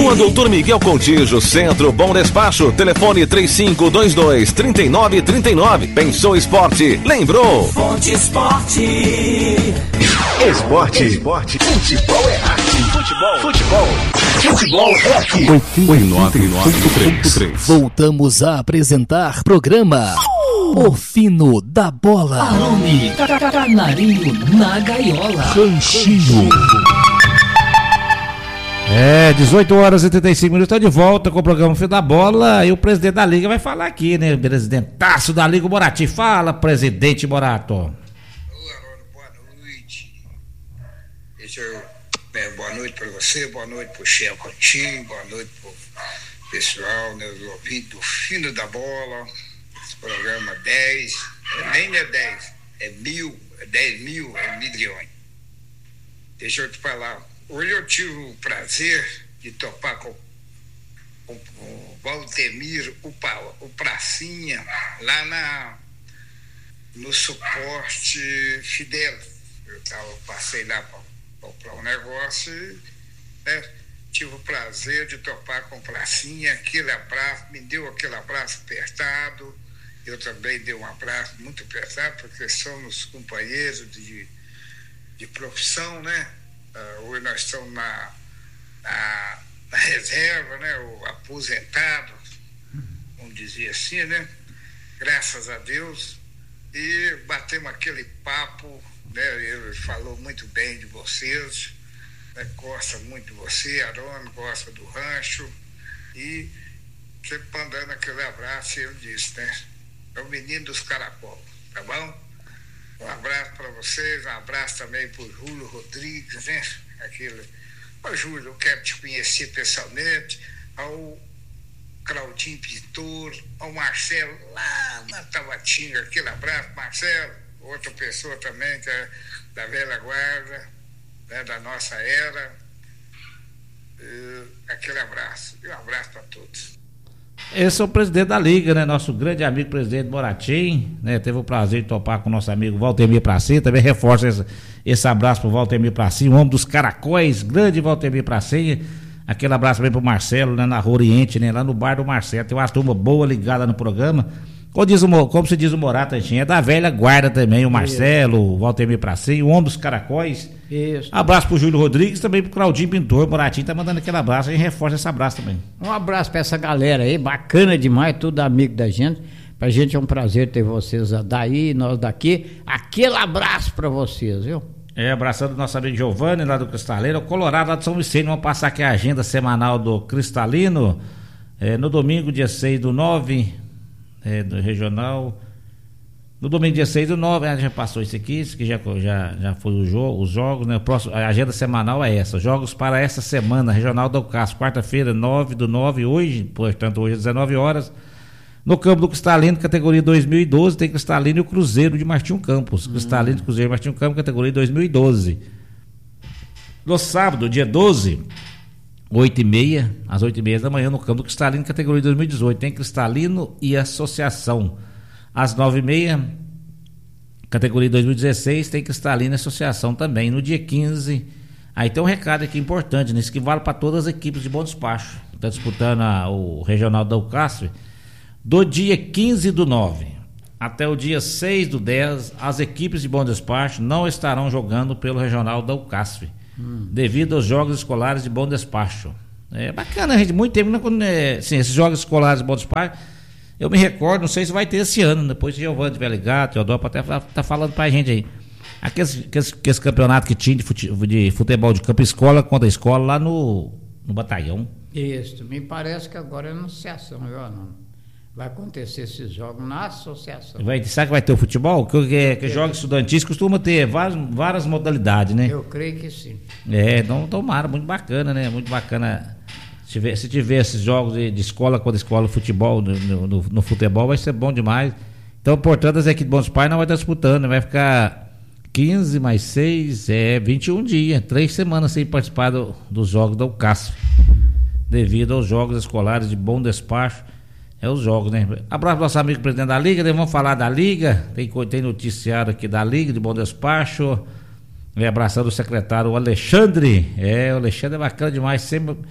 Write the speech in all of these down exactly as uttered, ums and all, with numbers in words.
Rua Doutor Miguel Contígio, Centro, Bom Despacho, telefone três cinco dois dois, três nove três nove. Pensou esporte? Lembrou? Fonte Esporte. Esporte. Esporte. Futebol é arte. Futebol. Futebol. Futebol é arte. oitenta e nove ponto três. Voltamos a apresentar programa O Fino da Bola. Arame, canarinho na gaiola. Ranchinho. É, dezoito horas e trinta e cinco minutos, está de volta com o programa Fio da Bola e o presidente da Liga vai falar aqui, né? O presidentaço da Liga, o Morato. Fala, presidente Morato. Oi, Arônio, boa noite. Deixa eu, né, boa noite para você, boa noite para o Chefe Coutinho, boa noite para o pessoal, né, os ouvintes do Fino da Bola, esse programa dez, nem é dez, é mil, é dez mil, é milhões. Deixa eu te falar. Hoje eu tive o prazer de topar com, com, com o Valtemir, o, o Pracinha, lá na, no suporte Fidel. Eu tava, passei lá para comprar um negócio e, né, tive o prazer de topar com o Pracinha, aquele abraço, me deu aquele abraço apertado, eu também dei um abraço muito apertado, porque somos companheiros de, de profissão, né? Uh, hoje nós estamos na, na, na reserva, né? O aposentado, vamos dizer assim, né? Graças a Deus. E batemos aquele papo, né? Ele falou muito bem de vocês, né? Gosta muito de você, Arônio, gosta do rancho. E sempre mandando aquele abraço, ele disse, né? É o menino dos caracol, tá bom? Um abraço para vocês, um abraço também para o Júlio Rodrigues, né? Aquele, ô Júlio, eu quero te conhecer pessoalmente, ao Claudinho Pintor, ao Marcelo, lá na Tabatinga, aquele abraço, Marcelo, outra pessoa também, que é da velha guarda, né, da nossa era, e aquele abraço, e um abraço para todos. Esse é o presidente da Liga, né? Nosso grande amigo presidente Moratinho, né? Teve o prazer de topar com o nosso amigo Valtemir Pracinha. Também reforça esse, esse abraço pro Valtemir Pracinha, o homem dos caracóis, grande Valtemir Pracinha. Aquele abraço também pro Marcelo, né? Na Rua Oriente, né? Lá no bar do Marcelo. Tem uma turma boa ligada no programa. Como, diz o, como se diz o Morato, é da velha guarda também, o Marcelo, Isso. o Valtemir Pracinha, o homem dos caracóis. Isso. Abraço pro Júlio Rodrigues, também pro Claudinho Pintor. O Moratinho tá mandando aquele abraço e reforça esse abraço também. Um abraço pra essa galera aí, bacana demais, tudo amigo da gente. Pra gente é um prazer ter vocês daí, nós daqui. Aquele abraço pra vocês, viu? É, abraçando o nosso amigo Giovanni lá do Cristalino, o Colorado lá de São Vicente. Vamos passar aqui a agenda semanal do Cristalino. É, no domingo, dia seis do nove, é, do regional. No domingo, dia seis do nove, a gente já passou isso aqui, isso que já, já, já foi o jogo, os jogos, né? O próximo, a agenda semanal é essa, jogos para essa semana, Regional do Castro, quarta-feira, nove do nove, hoje, portanto, hoje às dezenove horas, no campo do Cristalino, categoria dois mil e doze, tem Cristalino e o Cruzeiro de Martinho Campos, hum. Cristalino e Cruzeiro de Martinho Campos, categoria dois mil e doze. No sábado, dia doze, oito e meia, às oito e meia da manhã, no campo do Cristalino, categoria dois mil e dezoito, tem Cristalino e Associação. Às nove e meia, categoria dois mil e dezesseis, tem Cristalina Associação também. No dia quinze, aí tem um recado aqui importante, nesse que vale para todas as equipes de Bom Despacho. Está disputando a, o Regional da Ucasf. Do dia quinze do nove até o dia seis do dez, as equipes de Bom Despacho não estarão jogando pelo Regional da Ucasf, hum. devido aos Jogos Escolares de Bom Despacho. É bacana, gente, muito tempo, né, sim, esses Jogos Escolares de Bom Despacho. Eu me recordo, não sei se vai ter esse ano, depois que o Giovanni tiver ligado, o Teodoro até tá falando pra gente aí. Aqueles, aqueles, aqueles campeonatos que tinha de, fute, de futebol de campo escola contra escola lá no, no batalhão. Isso, me parece que agora é na associação, viu, não? Vai acontecer esses jogos na associação. Vai, sabe que vai ter o futebol? Que, que, que jogos estudantis costuma ter várias, várias modalidades, né? Eu creio que sim. É, então tomara, muito bacana, né? Muito bacana. Se tiver, se tiver esses jogos de, de escola contra escola, futebol, no, no, no futebol, vai ser bom demais. Então, portanto, as equipes de Bom Despacho não vai estar disputando, vai ficar quinze mais seis, é vinte e um dias, três semanas sem participar do, dos jogos da Ucasf, devido aos jogos escolares de Bom Despacho. É os jogos, né? Abraço pro nosso amigo presidente da Liga, né? Vamos falar da Liga, tem, tem noticiário aqui da Liga de Bom Despacho. É, abraçando o secretário Alexandre. É, o Alexandre é bacana demais, sempre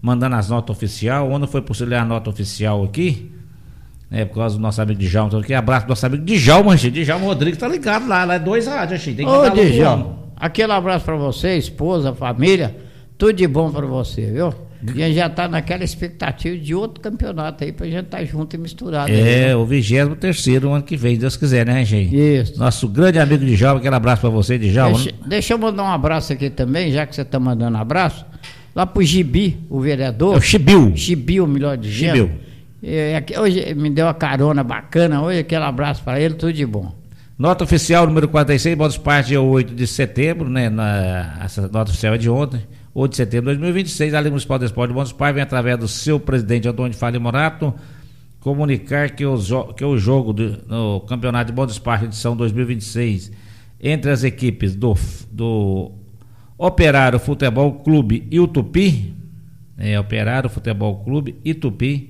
mandando as notas oficiais. Ontem foi por ler a nota oficial aqui, é, por causa do nosso amigo Djalma. Então, aqui, abraço do nosso amigo Djalma, Djalma Rodrigues tá ligado lá, lá é dois rádios, tem que Ô, Djalma, aquele abraço pra você, esposa, família, tudo de bom pra você, viu? E a gente já tá naquela expectativa de outro campeonato aí pra gente estar tá junto e misturado. É, aí, o vigésimo terceiro ano que vem, Deus quiser, né, gente? Isso. Nosso grande amigo Djalma, aquele abraço pra você, Djalma. Deixa, deixa eu mandar um abraço aqui também, já que você tá mandando abraço, lá pro Gibi, o vereador. É o Chibiu. Chibiu, melhor dizendo. Chibiu. É, hoje me deu uma carona bacana, hoje aquele abraço para ele, tudo de bom. Nota oficial número quarenta e seis, Bom Esporte, dia oito de setembro, né? Na, essa nota oficial é de ontem, oito de setembro de dois mil e vinte e seis, a Liga Municipal do Esporte de Bom Esporte vem através do seu presidente Antônio Fali Morato comunicar que, os, que o jogo do, no Campeonato de Bom Esporte edição dois mil e vinte e seis entre as equipes do, do Operário Futebol Clube e o Tupi, é, Operário Futebol Clube e Tupi,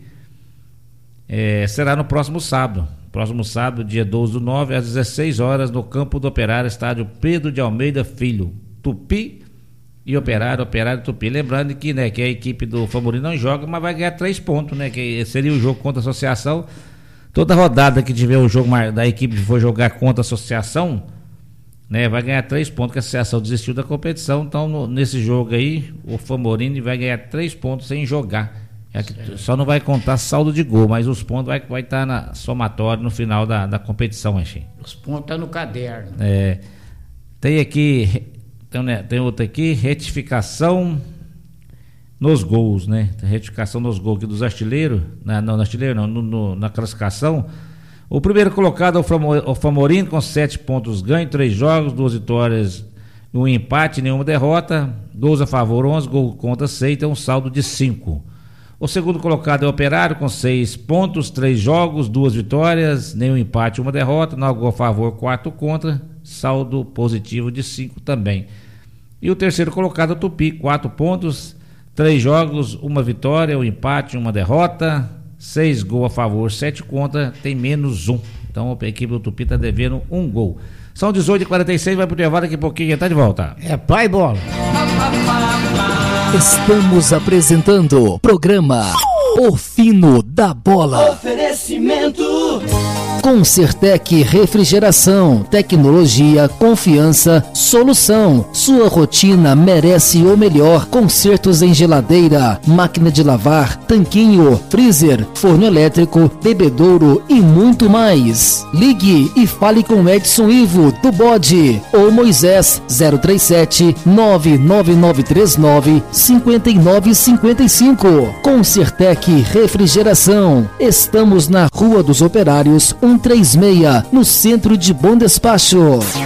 É, será no próximo sábado, próximo sábado, dia doze do nove, às dezesseis horas, no campo do Operário, estádio Pedro de Almeida Filho, Tupi e Operário, Operário e Tupi. Lembrando que, né, que a equipe do Famuri não joga, mas vai ganhar três pontos, né, que seria o jogo contra a associação. Toda rodada que tiver o jogo da equipe que for jogar contra a associação, né, vai ganhar três pontos, que a associação desistiu da competição. Então, no, nesse jogo aí, o Famorini vai ganhar três pontos sem jogar. É que só não vai contar saldo de gol, mas os pontos vai estar vai tá na somatória no final da, da competição, Anchi. Os pontos estão tá no caderno. É, tem aqui, tem, né, tem outra aqui, retificação nos gols, né? Tem retificação nos gols aqui dos artilheiros, na, não, no artilheiro não, no, no, na classificação. O primeiro colocado é o Famorino com sete pontos ganhos, três jogos, duas vitórias, um empate, nenhuma derrota, gols a favor onze, gol contra seis, tem um saldo de cinco. O segundo colocado é o Operário com seis pontos, três jogos, duas vitórias, nenhum empate, uma derrota, nove gols a favor, quatro contra, saldo positivo de cinco também. E o terceiro colocado é o Tupi, quatro pontos, três jogos, uma vitória, um empate, uma derrota, seis gols a favor, sete contra, tem menos um. Então a equipe do Tupi está devendo um gol. São dezoito e quarenta e seis, vai pro intervalo, daqui a pouquinho já está de volta. É pai bola. Estamos apresentando o programa O Fino da Bola. Oferecimento Concertec Refrigeração, tecnologia, confiança, solução. Sua rotina merece o melhor. Consertos em geladeira, máquina de lavar, tanquinho, freezer, forno elétrico, bebedouro e muito mais. Ligue e fale com Edson Ivo do Bode ou Moisés zero três sete nove nove nove três nove cinco nove cinco cinco. Concertec Refrigeração. Estamos na Rua dos Operários cento e trinta e seis, no centro de Bom Despacho.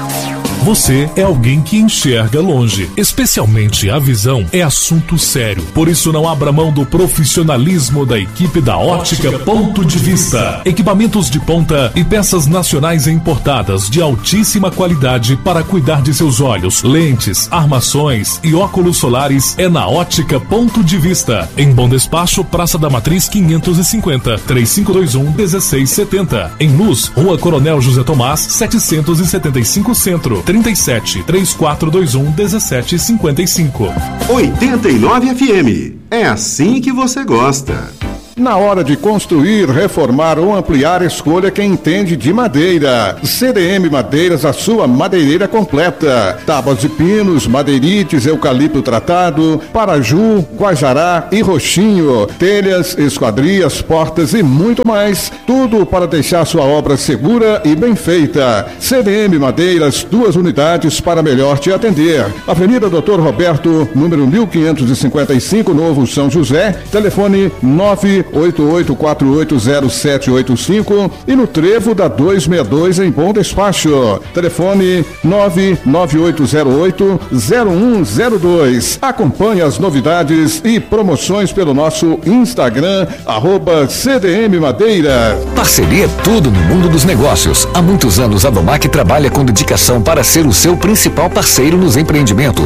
Você é alguém que enxerga longe, especialmente a visão é assunto sério. Por isso não abra mão do profissionalismo da equipe da Ótica Ponto de Vista. Equipamentos de ponta e peças nacionais e importadas de altíssima qualidade para cuidar de seus olhos, lentes, armações e óculos solares é na Ótica Ponto de Vista. Em Bom Despacho, Praça da Matriz quinhentos e cinquenta, três cinco dois um, um seis sete zero. Em Luz, Rua Coronel José Tomás, setecentos e setenta e cinco Centro. trinta e sete, três quatro dois um, um sete cinco cinco. oitenta e nove F M. É assim que você gosta. Na hora de construir, reformar ou ampliar, escolha quem entende de madeira. C D M Madeiras, a sua madeireira completa. Tábuas de pinos, madeirites, eucalipto tratado, paraju, guajará e roxinho. Telhas, esquadrias, portas e muito mais. Tudo para deixar sua obra segura e bem feita. C D M Madeiras, duas unidades para melhor te atender. Avenida Doutor Roberto, número mil quinhentos e cinquenta e cinco, Novo São José. Telefone nove oito oito quatro oito zero sete oito cinco e no Trevo da duzentos e sessenta e dois em Bom Despacho. Telefone nove nove oito zero oito zero um zero dois. Acompanhe as novidades e promoções pelo nosso Instagram, arroba C D M Madeira. Parceria é tudo no mundo dos negócios. Há muitos anos a Domac trabalha com dedicação para ser o seu principal parceiro nos empreendimentos.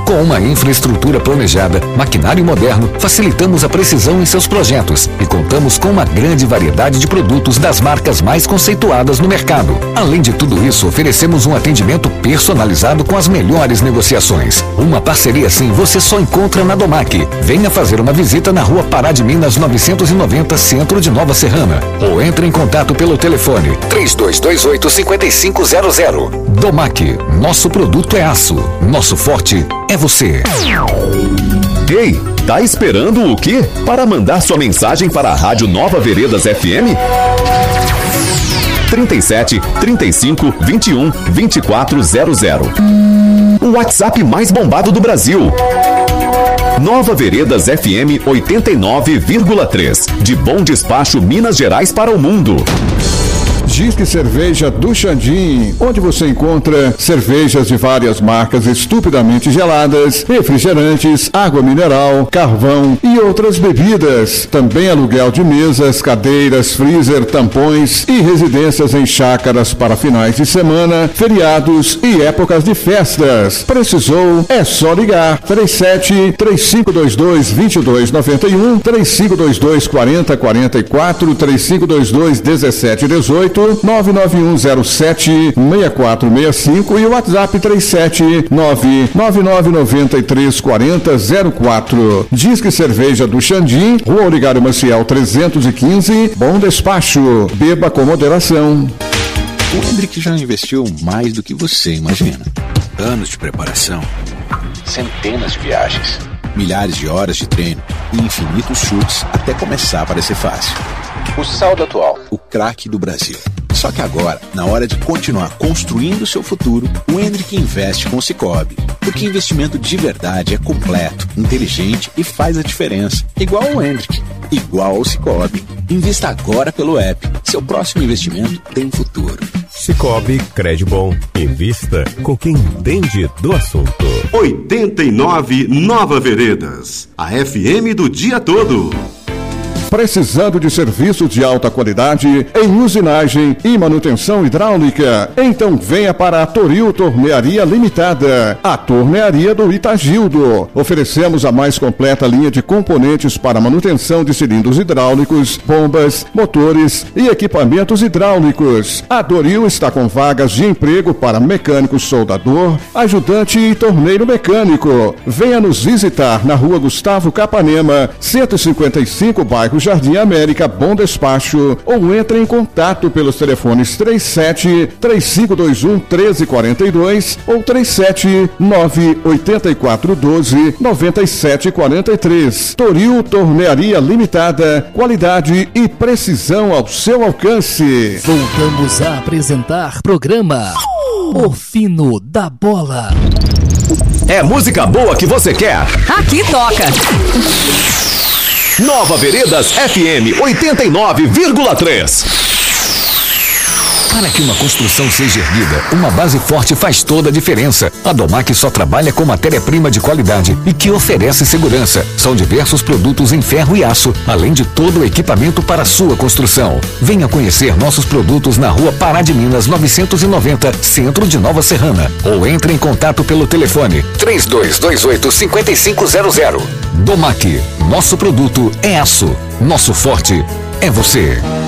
Com uma infraestrutura planejada, maquinário moderno, facilitamos a precisão em seus projetos e contamos com uma grande variedade de produtos das marcas mais conceituadas no mercado. Além de tudo isso, oferecemos um atendimento personalizado com as melhores negociações. Uma parceria assim você só encontra na Domac. Venha fazer uma visita na Rua Pará de Minas novecentos e noventa, Centro de Nova Serrana, ou entre em contato pelo telefone três dois dois oito, cinco cinco zero zero. Domac, nosso produto é aço, nosso forte é você. Ei, tá esperando o quê? Para mandar sua mensagem para a Rádio Nova Veredas F M? trinta e sete, trinta e cinco, vinte e um, vinte e quatro zero zero. O WhatsApp mais bombado do Brasil. Nova Veredas F M oitenta e nove vírgula três. De Bom Despacho, Minas Gerais para o mundo. Disque Cerveja do Xandim, onde você encontra cervejas de várias marcas estupidamente geladas, refrigerantes, água mineral, carvão e outras bebidas. Também aluguel de mesas, cadeiras, freezer, tampões e residências em chácaras para finais de semana, feriados e épocas de festas. Precisou? É só ligar. três sete, três cinco dois dois, dois dois nove um, três cinco dois dois, quatro zero quatro quatro, três cinco dois dois, um sete um oito, nove nove um zero sete, seis quatro seis cinco e o WhatsApp três sete nove, nove nove nove três, quatro zero zero quatro. Disque Cerveja do Xandim, Rua Oligário Maciel trezentos e quinze, Bom Despacho. Beba com moderação. O Hendrick já investiu mais do que você imagina. Anos de preparação, centenas de viagens, milhares de horas de treino e infinitos chutes até começar a parecer fácil. O saldo atual, o craque do Brasil. Só que agora, na hora de continuar construindo seu futuro, o Hendrick investe com o Sicoob. Porque investimento de verdade é completo, inteligente e faz a diferença. Igual ao Hendrick, igual ao Sicoob. Invista agora pelo app. Seu próximo investimento tem futuro. Sicoob, crédito bom. Invista com quem entende do assunto. oitenta e nove Nova Veredas. A F M do dia todo. Precisando de serviços de alta qualidade em usinagem e manutenção hidráulica? Então venha para a Toril Tornearia Limitada, a tornearia do Itagildo. Oferecemos a mais completa linha de componentes para manutenção de cilindros hidráulicos, bombas, motores e equipamentos hidráulicos. A Toril está com vagas de emprego para mecânico soldador, ajudante e torneiro mecânico. Venha nos visitar na Rua Gustavo Capanema, cento e cinquenta e cinco, bairro Jardim América, Bom Despacho, ou entre em contato pelos telefones três sete, três cinco dois um, um três quatro dois ou três sete nove, oito quatro um dois, nove sete quatro três. Toril Tornearia Limitada, qualidade e precisão ao seu alcance. Voltamos a apresentar programa O Fino da Bola. É música boa que você quer? Aqui toca. Nova Veredas F M oitenta e nove vírgula três. Para que uma construção seja erguida, uma base forte faz toda a diferença. A Domac só trabalha com matéria-prima de qualidade e que oferece segurança. São diversos produtos em ferro e aço, além de todo o equipamento para a sua construção. Venha conhecer nossos produtos na Rua Pará de Minas novecentos e noventa, Centro de Nova Serrana, ou entre em contato pelo telefone três dois dois oito, cinco cinco zero zero. Domac, nosso produto é aço, nosso forte é você.